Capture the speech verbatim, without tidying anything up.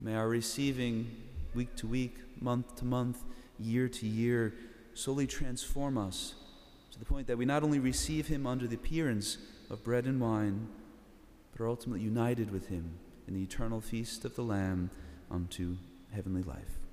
May our receiving week to week, month to month, year to year, slowly transform us to the point that we not only receive him under the appearance of bread and wine, but are ultimately united with him in the eternal feast of the Lamb unto heavenly life.